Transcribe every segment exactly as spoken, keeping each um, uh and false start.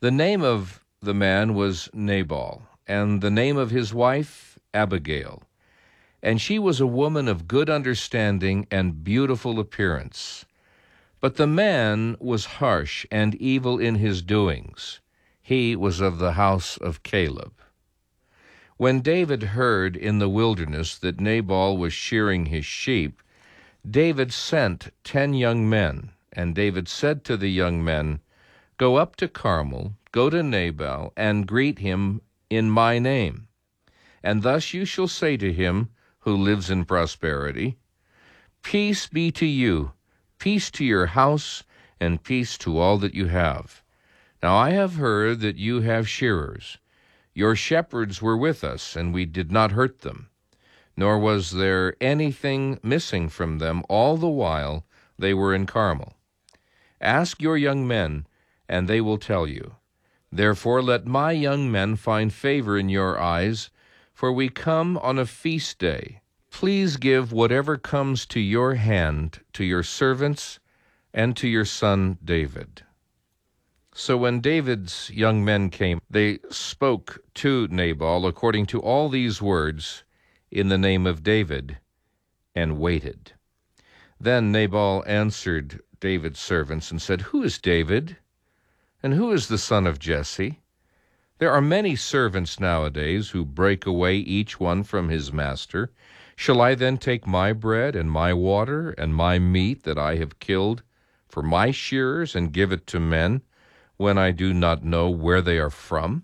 The name of the man was Nabal, and the name of his wife Abigail. And she was a woman of good understanding and beautiful appearance. But the man was harsh and evil in his doings. He was of the house of Caleb. When David heard in the wilderness that Nabal was shearing his sheep, David sent ten young men, and David said to the young men, "Go up to Carmel, go to Nabal, and greet him in my name. And thus you shall say to him, who lives in prosperity, Peace be to you, peace to your house, and peace to all that you have. Now I have heard that you have shearers. Your shepherds were with us, and we did not hurt them, nor was there anything missing from them all the while they were in Carmel. Ask your young men, and they will tell you. Therefore let my young men find favor in your eyes, for we come on a feast day. Please give whatever comes to your hand to your servants and to your son David." So when David's young men came, they spoke to Nabal according to all these words in the name of David, and waited. Then Nabal answered David's servants and said, "Who is David? And who is the son of Jesse? There are many servants nowadays who break away each one from his master. Shall I then take my bread and my water and my meat that I have killed for my shearers and give it to men, when I do not know where they are from?"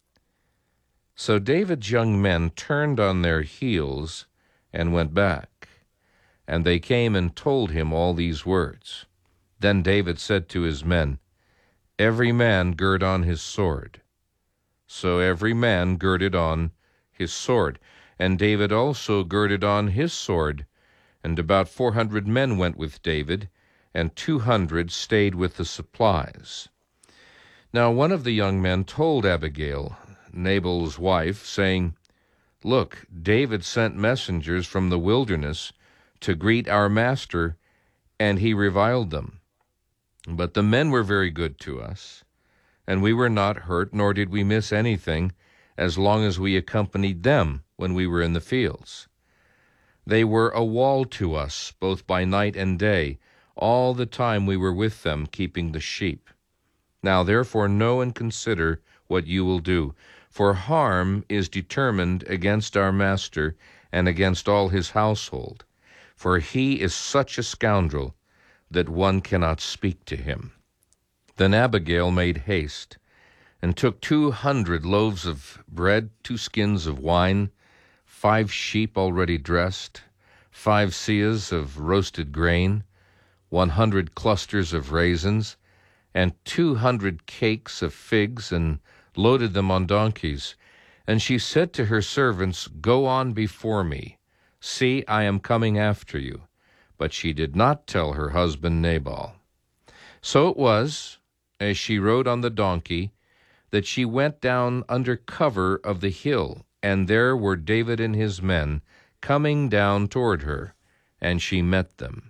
So David's young men turned on their heels and went back, and they came and told him all these words. Then David said to his men, "Every man gird on his sword." So every man girded on his sword, and David also girded on his sword, and about four hundred men went with David, and two hundred stayed with the supplies. Now one of the young men told Abigail, Nabal's wife, saying, "Look, David sent messengers from the wilderness to greet our master, and he reviled them. But the men were very good to us, and we were not hurt, nor did we miss anything, as long as we accompanied them when we were in the fields. They were a wall to us, both by night and day, all the time we were with them, keeping the sheep. Now therefore know and consider what you will do, for harm is determined against our master and against all his household, for he is such a scoundrel that one cannot speak to him." Then Abigail made haste, and took two hundred loaves of bread, two skins of wine, five sheep already dressed, five seahs of roasted grain, one hundred clusters of raisins, and two hundred cakes of figs, and loaded them on donkeys. And she said to her servants, "Go on before me. See, I am coming after you." But she did not tell her husband Nabal. So it was, as she rode on the donkey, that she went down under cover of the hill, and there were David and his men coming down toward her, and she met them.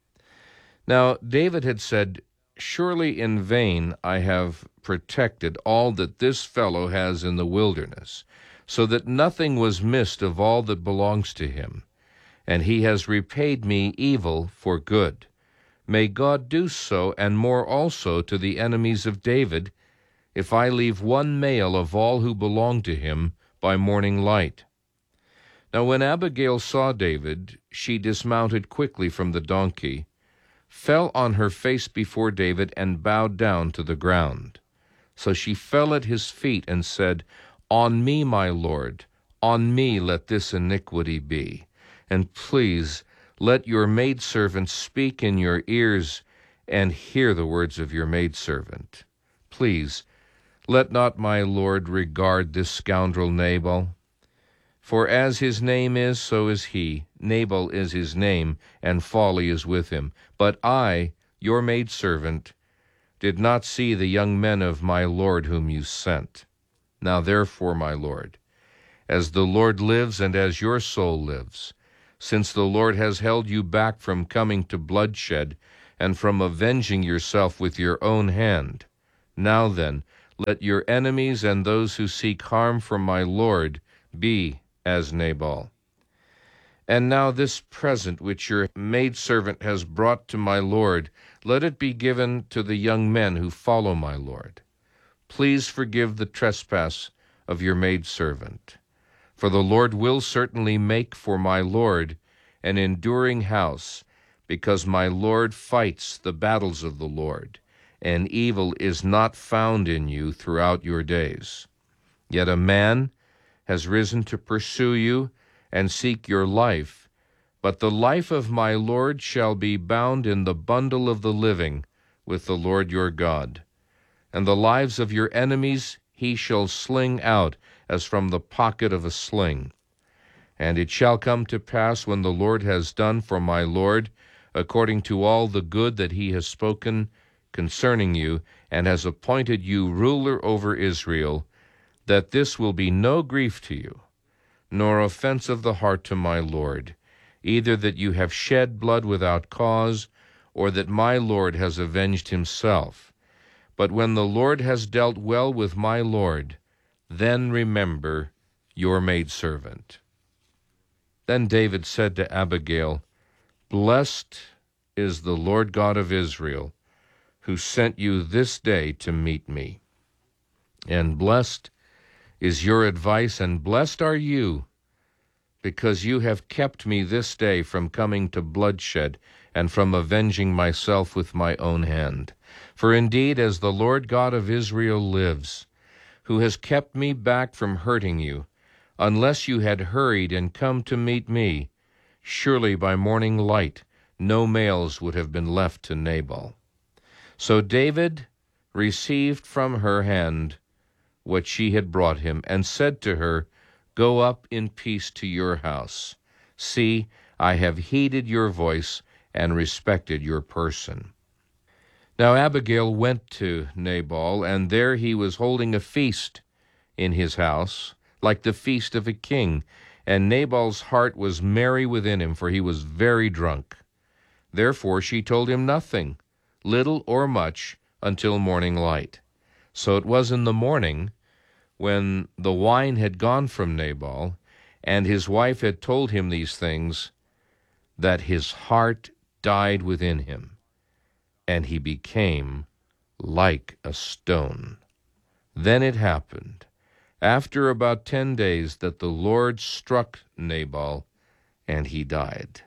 Now David had said, "Surely in vain I have protected all that this fellow has in the wilderness, so that nothing was missed of all that belongs to him, and he has repaid me evil for good. May God do so, and more also, to the enemies of David, if I leave one male of all who belong to him by morning light." Now when Abigail saw David, she dismounted quickly from the donkey, fell on her face before David, and bowed down to the ground. So she fell at his feet and said, "On me, my lord, on me let this iniquity be. And please let your maidservant speak in your ears, and hear the words of your maidservant. Please let not my lord regard this scoundrel Nabal. For as his name is, so is he. Nabal is his name, and folly is with him. But I, your maidservant, did not see the young men of my lord whom you sent. Now therefore, my lord, as the Lord lives and as your soul lives, since the Lord has held you back from coming to bloodshed and from avenging yourself with your own hand, now then, Let your enemies and those who seek harm for my Lord be as Nabal. And now this present which your maidservant has brought to my Lord, let it be given to the young men who follow my Lord. Please forgive the trespass of your maidservant. For the Lord will certainly make for my Lord an enduring house, because my Lord fights the battles of the Lord, and evil is not found in you throughout your days. Yet a man has risen to pursue you and seek your life, but the life of my Lord shall be bound in the bundle of the living with the Lord your God. And the lives of your enemies he shall sling out as from the pocket of a sling. And it shall come to pass, when the Lord has done for my Lord according to all the good that he has spoken concerning you, and has appointed you ruler over Israel, that this will be no grief to you, nor offense of the heart to my Lord, either that you have shed blood without cause, or that my Lord has avenged himself. But when the Lord has dealt well with my Lord, then remember your maidservant. Then David said to Abigail, Blessed is the Lord God of Israel, who sent you this day to meet me. And blessed is your advice, and blessed are you, because you have kept me this day from coming to bloodshed, and from avenging myself with my own hand. For indeed, as the Lord God of Israel lives, who has kept me back from hurting you, unless you had hurried and come to meet me, surely by morning light no males would have been left to Nabal. So David received from her hand what she had brought him, and said to her, Go up in peace to your house. See, I have heeded your voice and respected your person. Now Abigail went to Nabal, and there he was holding a feast in his house, like the feast of a king. And Nabal's heart was merry within him, for he was very drunk. Therefore she told him nothing, little or much, until morning light. So it was in the morning, when the wine had gone from Nabal, and his wife had told him these things, that his heart died within him, and he became like a stone. Then it happened, after about ten days, that the Lord struck Nabal, and he died.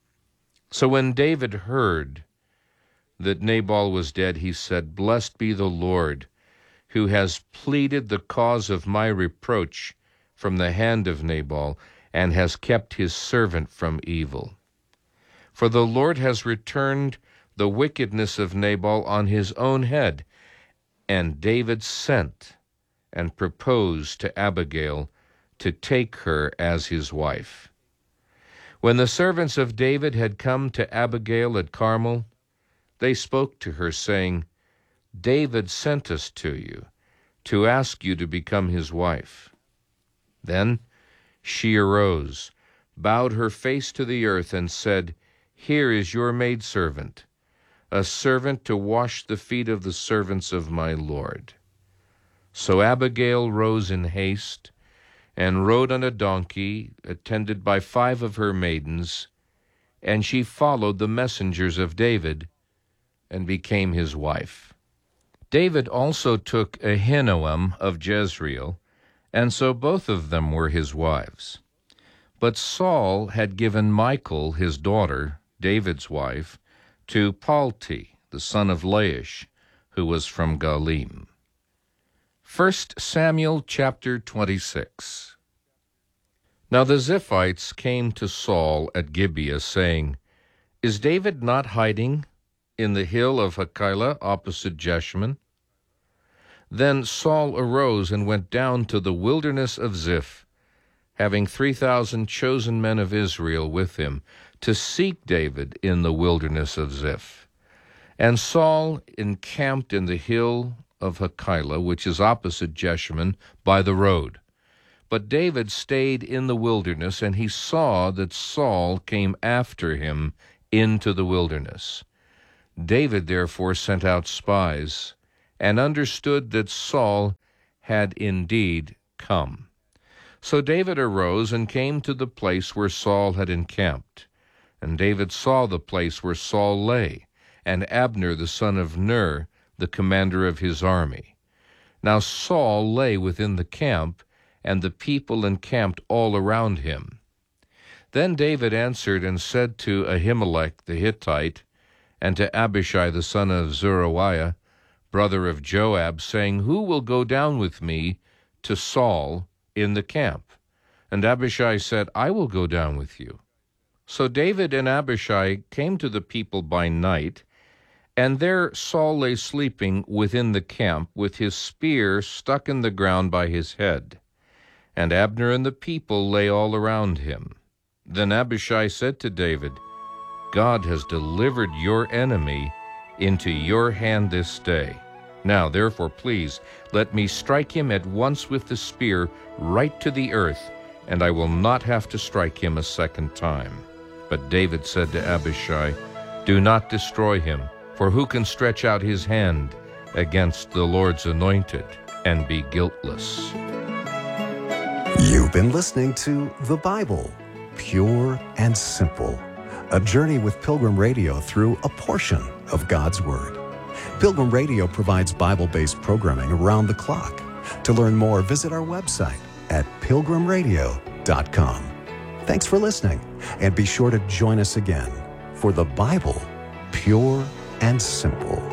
So when David heard that Nabal was dead, he said, Blessed be the Lord, who has pleaded the cause of my reproach from the hand of Nabal, and has kept his servant from evil. For the Lord has returned the wickedness of Nabal on his own head. And David sent and proposed to Abigail to take her as his wife. When the servants of David had come to Abigail at Carmel, they spoke to her, saying, David sent us to you to ask you to become his wife. Then she arose, bowed her face to the earth, and said, Here is your maidservant, a servant to wash the feet of the servants of my Lord. So Abigail rose in haste, and rode on a donkey, attended by five of her maidens, and she followed the messengers of David, and became his wife. David also took Ahinoam of Jezreel, and so both of them were his wives. But Saul had given Michal, his daughter, David's wife, to Palti, the son of Laish, who was from Galim. First Samuel chapter twenty-six. Now the Ziphites came to Saul at Gibeah, saying, Is David not hiding in the hill of Hachilah opposite Jeshimon? Then Saul arose and went down to the wilderness of Ziph, having three thousand chosen men of Israel with him, to seek David in the wilderness of Ziph. And Saul encamped in the hill of Hachilah, which is opposite Jeshimon, by the road. But David stayed in the wilderness, and he saw that Saul came after him into the wilderness. David therefore sent out spies, and understood that Saul had indeed come. So David arose and came to the place where Saul had encamped. And David saw the place where Saul lay, and Abner the son of Ner, the commander of his army. Now Saul lay within the camp, and the people encamped all around him. Then David answered and said to Ahimelech the Hittite, and to Abishai the son of Zeruiah, brother of Joab, saying, Who will go down with me to Saul in the camp? And Abishai said, I will go down with you. So David and Abishai came to the people by night, and there Saul lay sleeping within the camp, with his spear stuck in the ground by his head. And Abner and the people lay all around him. Then Abishai said to David, God has delivered your enemy into your hand this day. Now, therefore, please, let me strike him at once with the spear right to the earth, and I will not have to strike him a second time. But David said to Abishai, Do not destroy him, for who can stretch out his hand against the Lord's anointed and be guiltless? You've been listening to The Bible, Pure and Simple, a journey with Pilgrim Radio through a portion of God's Word. Pilgrim Radio provides Bible-based programming around the clock. To learn more, visit our website at pilgrim radio dot com. Thanks for listening, and be sure to join us again for The Bible, Pure and Simple.